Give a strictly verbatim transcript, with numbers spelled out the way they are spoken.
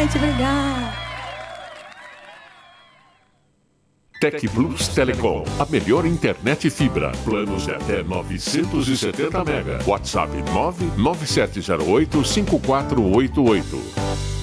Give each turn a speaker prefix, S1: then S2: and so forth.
S1: gente. Obrigada.
S2: Tec Plus Telecom, a melhor internet fibra. Planos de até novecentos e setenta mega. WhatsApp nove nove sete zero oito cinco quatro oito oito.